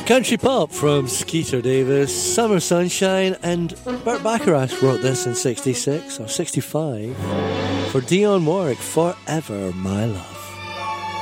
Country pop from Skeeter Davis, Summer Sunshine, and Burt Bacharach wrote this in 66 or 65 for Dionne Warwick, Forever My Love.